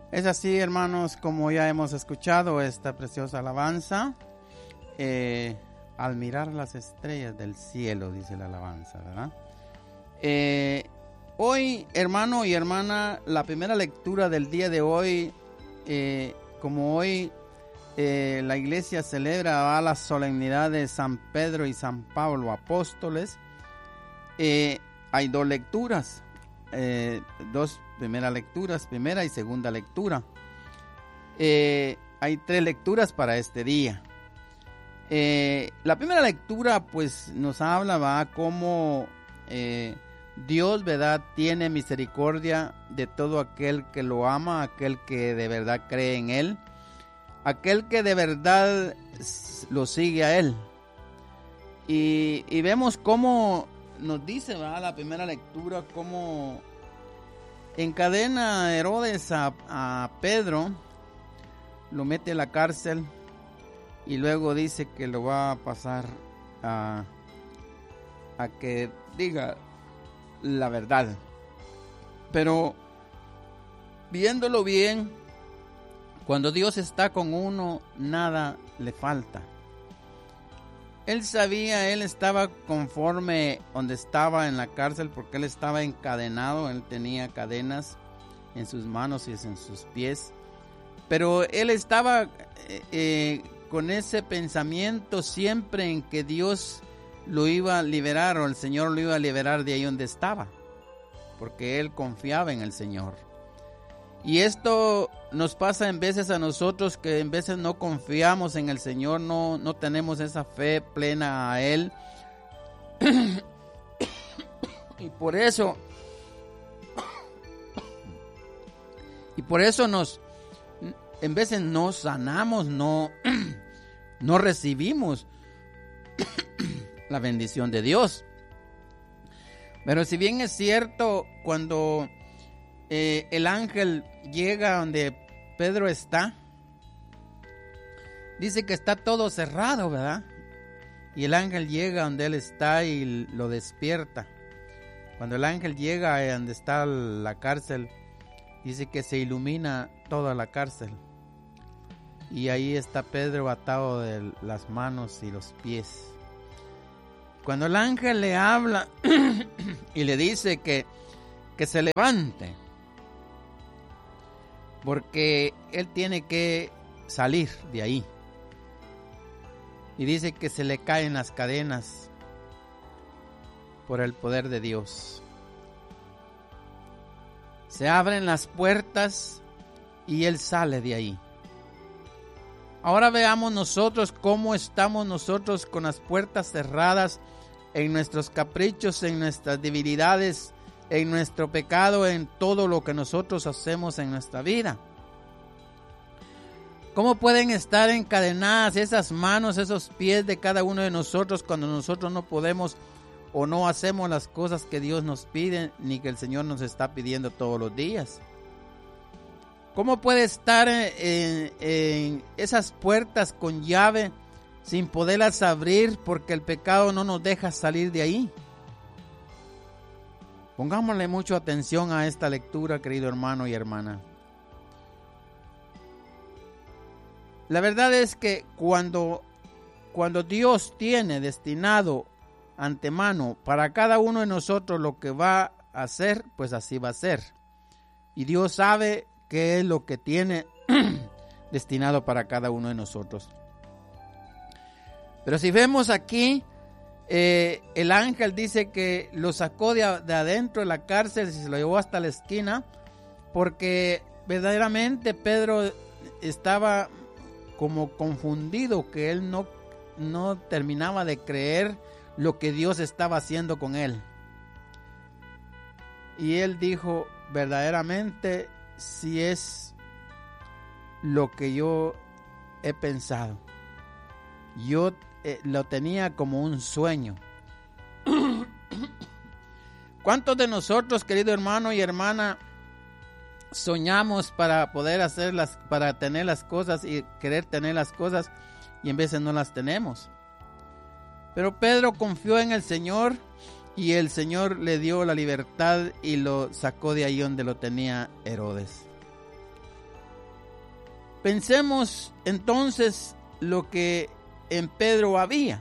Es así, hermanos, como ya hemos escuchado esta preciosa alabanza. Al mirar las estrellas del cielo, dice la alabanza, ¿verdad? Hoy, hermano y hermana, la primera lectura del día de hoy, como hoy la iglesia celebra la solemnidad de San Pedro y San Pablo, apóstoles, hay dos lecturas, dos primeras lecturas, primera y segunda lectura. Hay tres lecturas para este día. La primera lectura pues nos habla, va, cómo Dios, verdad, tiene misericordia de todo aquel que lo ama, aquel que de verdad cree en Él, aquel que de verdad lo sigue a Él. Y vemos cómo nos dice, ¿verdad?, la primera lectura, cómo encadena Herodes a Pedro, lo mete a la cárcel y luego dice que lo va a pasar a que diga la verdad. Pero viéndolo bien, cuando Dios está con uno, nada le falta. Él sabía, él estaba conforme donde estaba en la cárcel, porque él estaba encadenado, él tenía cadenas en sus manos y en sus pies. Pero él estaba con ese pensamiento siempre en que Dios lo iba a liberar, o el Señor lo iba a liberar de ahí donde estaba, porque él confiaba en el Señor. Y esto nos pasa en veces a nosotros, que en veces no confiamos en el Señor, no tenemos esa fe plena a Él. Y por eso en veces no sanamos, no recibimos la bendición de Dios. Pero si bien es cierto, cuando el ángel llega donde Pedro está, dice que está todo cerrado, ¿verdad? Y el ángel llega donde él está y lo despierta. Cuando el ángel llega a donde está la cárcel, dice que se ilumina toda la cárcel. Y ahí está Pedro atado de las manos y los pies. Cuando el ángel le habla y le dice que se levante, porque él tiene que salir de ahí. Y dice que se le caen las cadenas por el poder de Dios. Se abren las puertas y él sale de ahí. Ahora veamos nosotros cómo estamos nosotros con las puertas cerradas en nuestros caprichos, en nuestras debilidades, en nuestro pecado, en todo lo que nosotros hacemos en nuestra vida. ¿Cómo pueden estar encadenadas esas manos, esos pies de cada uno de nosotros cuando nosotros no podemos o no hacemos las cosas que Dios nos pide, ni que el Señor nos está pidiendo todos los días? ¿Cómo puede estar en esas puertas con llave sin poderlas abrir porque el pecado no nos deja salir de ahí? Pongámosle mucha atención a esta lectura, querido hermano y hermana. La verdad es que cuando Dios tiene destinado antemano para cada uno de nosotros lo que va a hacer, pues así va a ser. Y Dios sabe qué es lo que tiene destinado para cada uno de nosotros. Pero si vemos aquí, el ángel dice que lo sacó de adentro de la cárcel y se lo llevó hasta la esquina, porque verdaderamente Pedro estaba como confundido, que él no terminaba de creer lo que Dios estaba haciendo con él. Y él dijo, verdaderamente, si es lo que yo he pensado. Yo lo tenía como un sueño. ¿Cuántos de nosotros, querido hermano y hermana, soñamos para poder para tener las cosas y querer tener las cosas, y en veces no las tenemos? Pero Pedro confió en el Señor y el Señor le dio la libertad y lo sacó de ahí donde lo tenía Herodes. Pensemos entonces lo que en Pedro había.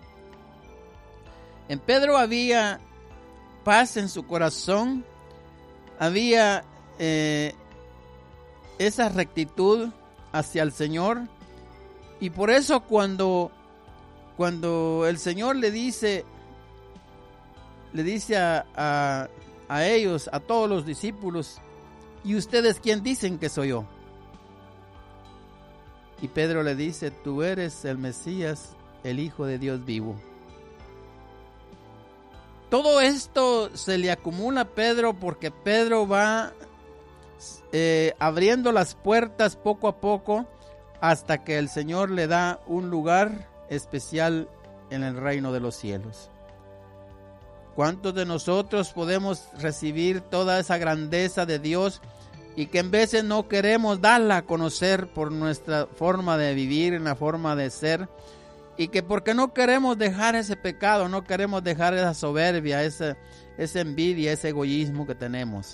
En Pedro había paz en su corazón, había esa rectitud hacia el Señor, y por eso cuando el Señor le dice a ellos, a todos los discípulos: ¿y ustedes quién dicen que soy yo? Y Pedro le dice: tú eres el Mesías, el Hijo de Dios vivo. Todo esto se le acumula a Pedro porque Pedro va abriendo las puertas poco a poco hasta que el Señor le da un lugar especial en el reino de los cielos. ¿Cuántos de nosotros podemos recibir toda esa grandeza de Dios y que en veces no queremos darla a conocer por nuestra forma de vivir, en la forma de ser, y que porque no queremos dejar ese pecado, no queremos dejar esa soberbia, esa envidia, ese egoísmo que tenemos?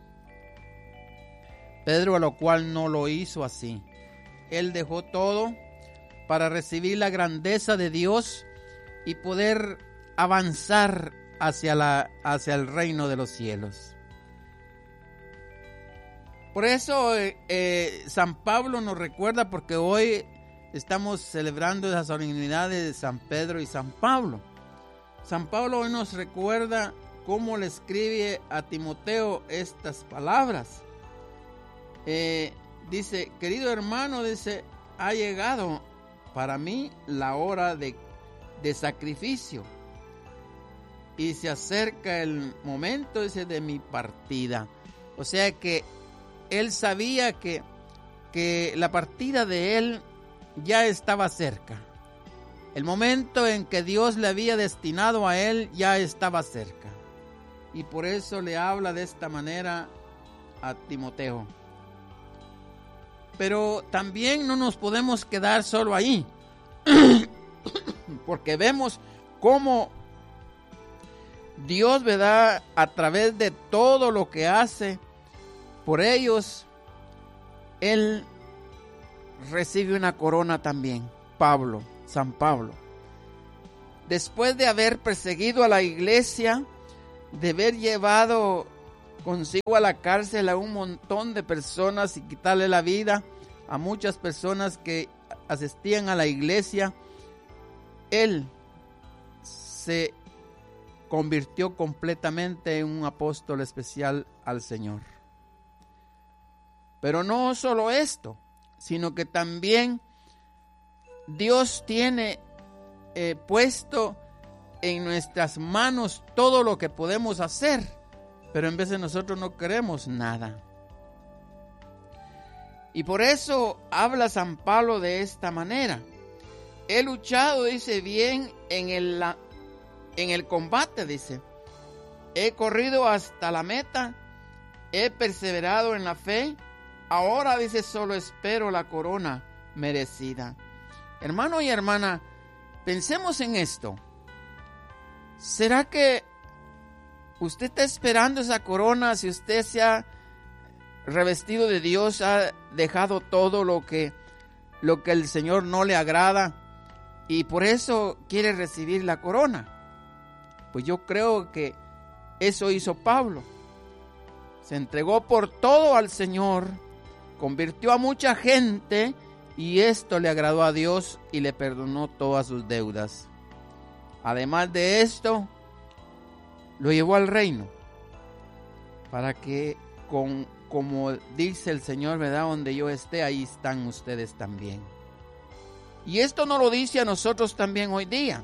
Pedro, a lo cual no lo hizo así. Él dejó todo para recibir la grandeza de Dios y poder avanzar hacia el reino de los cielos. Por eso San Pablo nos recuerda, porque hoy estamos celebrando las solemnidades de San Pedro y San Pablo. San Pablo hoy nos recuerda cómo le escribe a Timoteo estas palabras. Dice: querido hermano, dice, ha llegado para mí la hora de sacrificio, y se acerca el momento, dice, de mi partida. O sea que él sabía que la partida de él ya estaba cerca. El momento en que Dios le había destinado a él ya estaba cerca. Y por eso le habla de esta manera a Timoteo. Pero también no nos podemos quedar solo ahí, porque vemos cómo Dios, ¿verdad?, a través de todo lo que hace por ellos, Él recibe una corona también. San Pablo, después de haber perseguido a la iglesia, de haber llevado consigo a la cárcel a un montón de personas y quitarle la vida a muchas personas que asistían a la iglesia, él se convirtió completamente en un apóstol especial al Señor. Pero no solo esto, sino que también Dios tiene puesto en nuestras manos todo lo que podemos hacer, pero en vez de nosotros no queremos nada. Y por eso habla San Pablo de esta manera: he luchado, dice, bien en el combate, dice, he corrido hasta la meta, he perseverado en la fe, ahora, dice, solo espero la corona merecida. Hermano y hermana, pensemos en esto. ¿Será que usted está esperando esa corona? Si usted se ha revestido de Dios, ha dejado todo lo que el Señor no le agrada y por eso quiere recibir la corona. Pues yo creo que eso hizo Pablo. Se entregó por todo al Señor, convirtió a mucha gente y esto le agradó a Dios y le perdonó todas sus deudas. Además de esto, lo llevó al reino para que, como dice el Señor, ¿verdad?, donde yo esté, ahí están ustedes también. Y esto nos lo dice a nosotros también hoy día.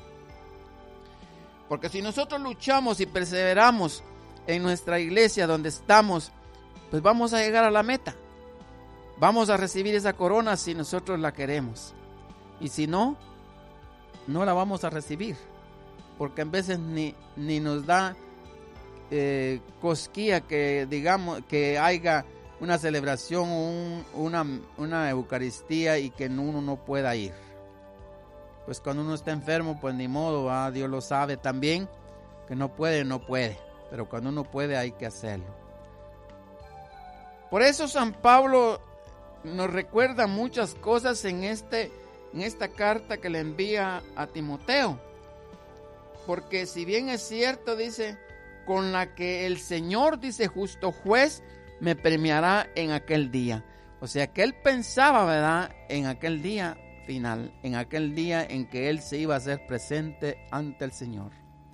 Porque si nosotros luchamos y perseveramos en nuestra iglesia donde estamos, pues vamos a llegar a la meta. Vamos a recibir esa corona si nosotros la queremos. Y si no, no la vamos a recibir. Porque en veces ni nos da cosquilla que digamos que haya una celebración o una Eucaristía y que uno no pueda ir. Pues cuando uno está enfermo, pues ni modo, Dios lo sabe también, que no puede, pero cuando uno puede hay que hacerlo. Por eso San Pablo nos recuerda muchas cosas en esta carta que le envía a Timoteo. Porque si bien es cierto, dice, con la que el Señor, dice, justo juez, me premiará en aquel día. O sea que él pensaba, ¿verdad?, en aquel día final, en aquel día en que él se iba a hacer presente ante el Señor.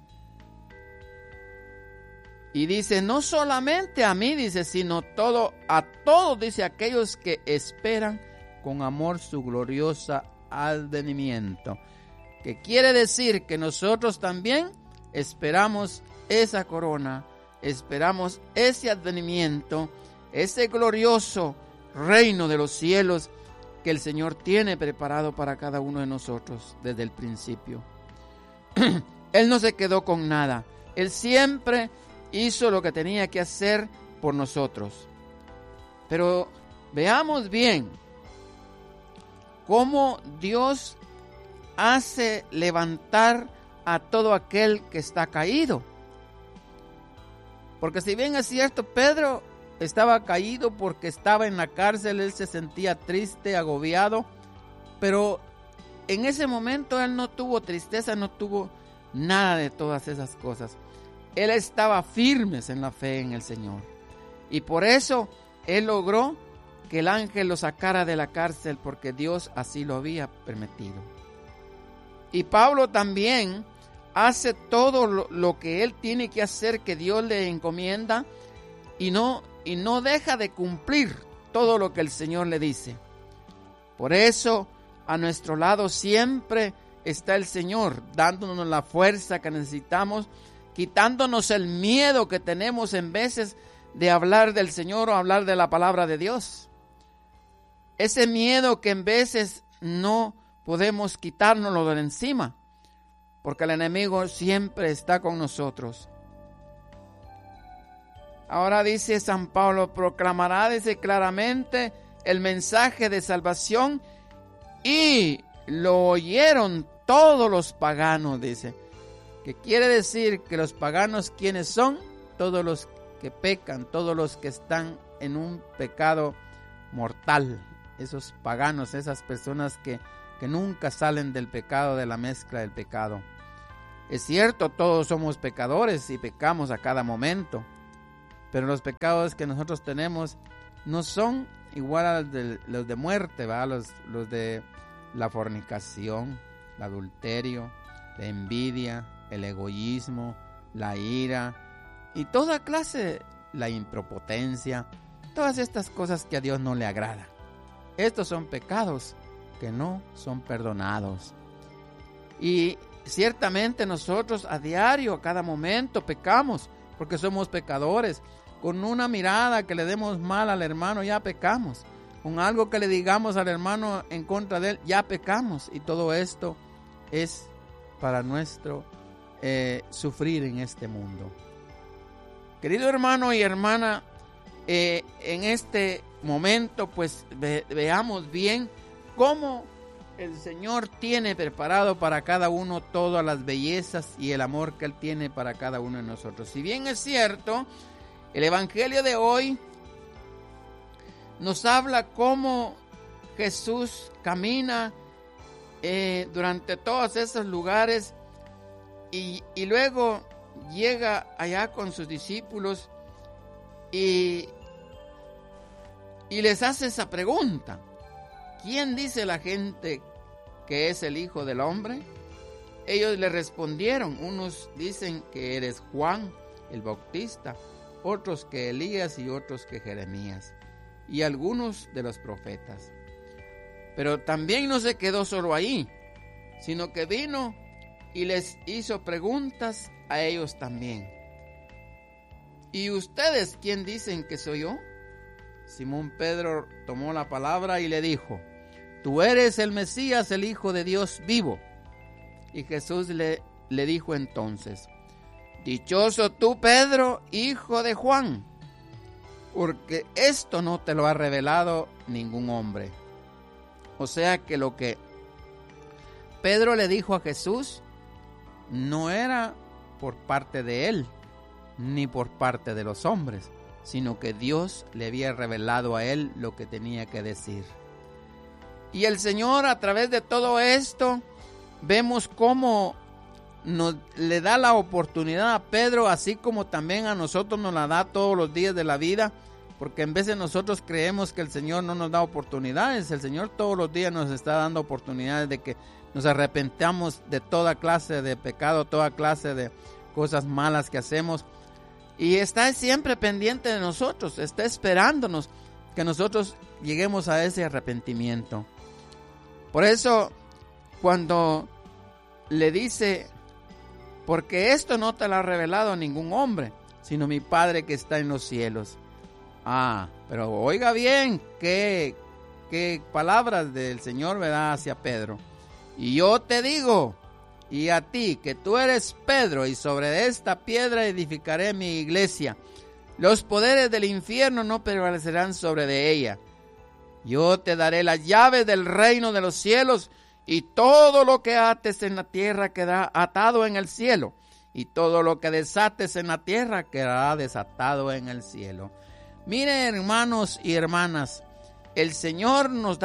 Y dice, no solamente a mí, dice, sino a todos, dice, aquellos que esperan con amor su glorioso advenimiento. Que quiere decir que nosotros también esperamos esa corona, esperamos ese advenimiento, ese glorioso reino de los cielos que el Señor tiene preparado para cada uno de nosotros desde el principio. Él no se quedó con nada. Él siempre hizo lo que tenía que hacer por nosotros. Pero veamos bien cómo Dios hace levantar a todo aquel que está caído. Porque si bien es cierto, Pedro estaba caído porque estaba en la cárcel, él se sentía triste, agobiado, pero en ese momento él no tuvo tristeza, no tuvo nada de todas esas cosas. Él estaba firme en la fe en el Señor. Y por eso él logró que el ángel lo sacara de la cárcel, porque Dios así lo había permitido. Y Pablo también hace todo lo que él tiene que hacer, que Dios le encomienda, y no deja de cumplir todo lo que el Señor le dice. Por eso a nuestro lado siempre está el Señor, dándonos la fuerza que necesitamos, quitándonos el miedo que tenemos en veces de hablar del Señor o hablar de la palabra de Dios. Ese miedo que en veces no podemos quitárnoslo de encima, porque el enemigo siempre está con nosotros. Ahora dice San Pablo, proclamará, dice, claramente el mensaje de salvación, y lo oyeron todos los paganos, dice. Que quiere decir que los paganos, ¿quiénes son? Todos los que pecan, todos los que están en un pecado mortal. Esos paganos, esas personas que nunca salen del pecado, de la mezcla del pecado. Es cierto, todos somos pecadores y pecamos a cada momento, pero los pecados que nosotros tenemos no son igual a los de muerte, ¿verdad? Los de la fornicación, el adulterio, la envidia, el egoísmo, la ira y toda clase, la impotencia, todas estas cosas que a Dios no le agrada. Estos son pecados que no son perdonados. Y ciertamente nosotros a diario, a cada momento pecamos, porque somos pecadores. Con una mirada que le demos mal al hermano ya pecamos. Con algo que le digamos al hermano en contra de él ya pecamos. Y todo esto es para nuestro sufrir en este mundo. Querido hermano y hermana, en este momento pues veamos bien cómo el Señor tiene preparado para cada uno todas las bellezas y el amor que Él tiene para cada uno de nosotros. Si bien es cierto, el Evangelio de hoy nos habla cómo Jesús camina durante todos esos lugares y luego llega allá con sus discípulos y les hace esa pregunta: ¿quién dice la gente que es el Hijo del Hombre? Ellos le respondieron, unos dicen que eres Juan el Bautista, otros que Elías y otros que Jeremías, y algunos de los profetas. Pero también no se quedó solo ahí, sino que vino y les hizo preguntas a ellos también. ¿Y ustedes quién dicen que soy yo? Simón Pedro tomó la palabra y le dijo: tú eres el Mesías, el Hijo de Dios vivo. Y Jesús le dijo entonces: dichoso tú, Pedro, hijo de Juan, porque esto no te lo ha revelado ningún hombre. O sea que lo que Pedro le dijo a Jesús no era por parte de él, ni por parte de los hombres, sino que Dios le había revelado a él lo que tenía que decir. Y el Señor, a través de todo esto, vemos cómo le da la oportunidad a Pedro, así como también a nosotros nos la da todos los días de la vida, porque en veces nosotros creemos que el Señor no nos da oportunidades. El Señor todos los días nos está dando oportunidades de que nos arrepentamos de toda clase de pecado, toda clase de cosas malas que hacemos. Y está siempre pendiente de nosotros, está esperándonos que nosotros lleguemos a ese arrepentimiento. Por eso, cuando le dice, porque esto no te lo ha revelado ningún hombre, sino mi Padre que está en los cielos. Pero oiga bien, qué palabras del Señor, ¿verdad?, hacia Pedro. Y yo te digo, y a ti, que tú eres Pedro, y sobre esta piedra edificaré mi iglesia. Los poderes del infierno no prevalecerán sobre de ella. Yo te daré las llaves del reino de los cielos, y todo lo que ates en la tierra quedará atado en el cielo, y todo lo que desates en la tierra quedará desatado en el cielo. Miren, hermanos y hermanas, el Señor nos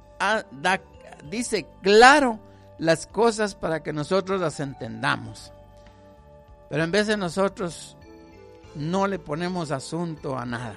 dice claro las cosas para que nosotros las entendamos. Pero en vez de nosotros no le ponemos asunto a nada.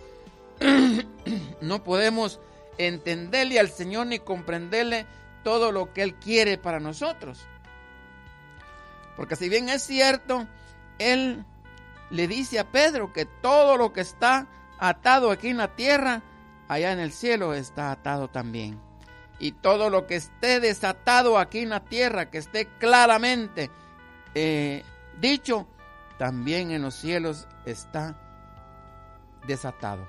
No podemos entenderle al Señor ni comprenderle todo lo que Él quiere para nosotros. Porque si bien es cierto, Él le dice a Pedro que todo lo que está atado aquí en la tierra, allá en el cielo está atado también. Y todo lo que esté desatado aquí en la tierra, que esté claramente dicho, también en los cielos está desatado.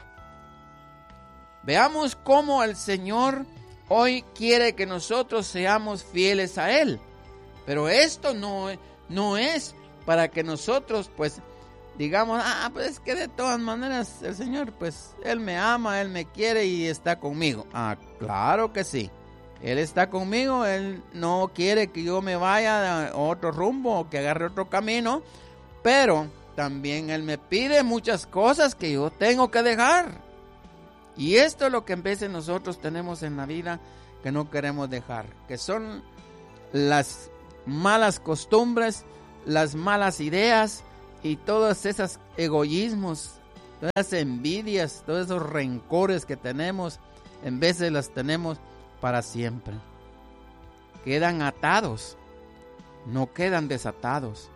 Veamos cómo el Señor hoy quiere que nosotros seamos fieles a Él. Pero esto no es para que nosotros pues digamos, pues es que de todas maneras el Señor pues Él me ama, Él me quiere y está conmigo. Claro que sí, Él está conmigo. Él no quiere que yo me vaya a otro rumbo o que agarre otro camino, pero también Él me pide muchas cosas que yo tengo que dejar. Y esto es lo que en vez de nosotros tenemos en la vida que no queremos dejar, que son las malas costumbres, las malas ideas y todos esos egoísmos, todas esas envidias, todos esos rencores que tenemos, en veces las tenemos para siempre. Quedan atados, no quedan desatados.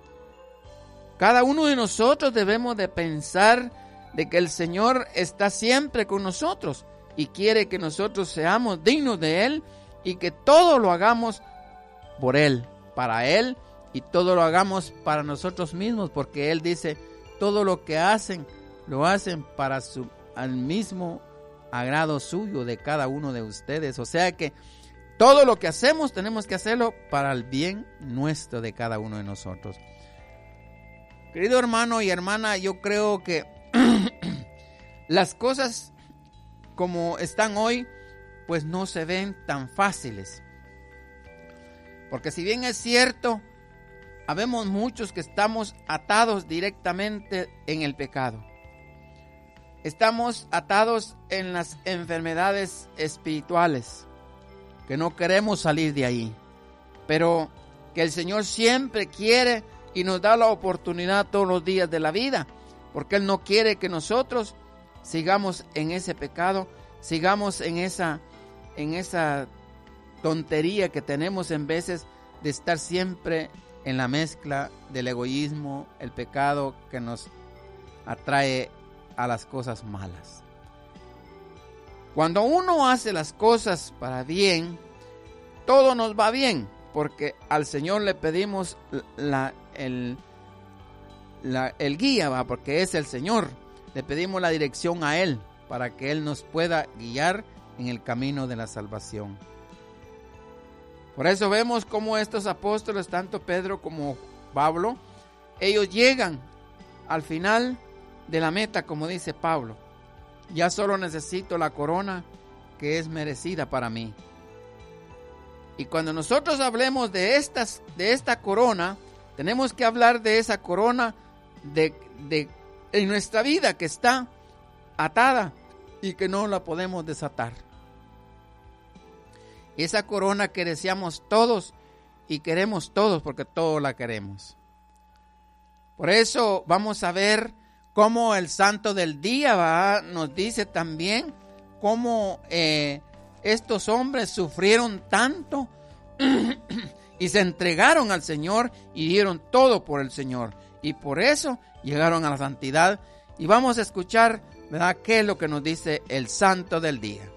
Cada uno de nosotros debemos de pensar de que el Señor está siempre con nosotros y quiere que nosotros seamos dignos de Él y que todo lo hagamos por Él, para Él, y todo lo hagamos para nosotros mismos, porque Él dice, todo lo que hacen, lo hacen para al mismo agrado suyo de cada uno de ustedes. O sea que todo lo que hacemos tenemos que hacerlo para el bien nuestro de cada uno de nosotros. Querido hermano y hermana, yo creo que las cosas como están hoy, pues no se ven tan fáciles. Porque si bien es cierto, habemos muchos que estamos atados directamente en el pecado. Estamos atados en las enfermedades espirituales, que no queremos salir de ahí. Pero que el Señor siempre quiere y nos da la oportunidad todos los días de la vida, porque Él no quiere que nosotros sigamos en ese pecado, sigamos en esa tontería que tenemos en veces de estar siempre en la mezcla del egoísmo, el pecado que nos atrae a las cosas malas. Cuando uno hace las cosas para bien, todo nos va bien, porque al Señor le pedimos el guía, porque es el Señor. Le pedimos la dirección a Él para que Él nos pueda guiar en el camino de la salvación. Por eso vemos cómo estos apóstoles, tanto Pedro como Pablo, ellos llegan al final de la meta, como dice Pablo. Ya solo necesito la corona que es merecida para mí. Y cuando nosotros hablemos de esta corona, tenemos que hablar de esa corona de en nuestra vida que está atada y que no la podemos desatar. Esa corona que deseamos todos y queremos todos, porque todos la queremos. Por eso vamos a ver cómo el santo del día nos dice también cómo estos hombres sufrieron tanto y se entregaron al Señor y dieron todo por el Señor. Y por eso llegaron a la santidad. Y vamos a escuchar, ¿verdad?, qué es lo que nos dice el santo del día.